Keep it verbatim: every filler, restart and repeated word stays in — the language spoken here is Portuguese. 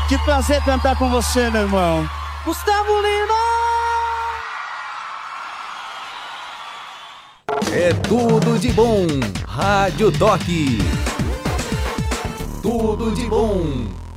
Que prazer cantar com você, meu irmão. Gustavo Lima! É tudo de bom. Rádio Toque. Tudo de bom.